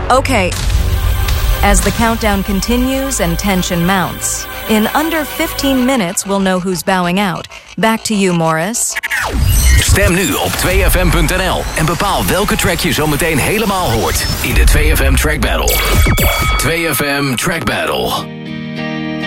Okay. As the countdown continues and tension mounts, in under 15 minutes we'll know who's bowing out. Back to you, Morris. Stem nu op 2fm.nl en bepaal welke track je zometeen helemaal hoort in de 2FM Track Battle. 2FM Track Battle.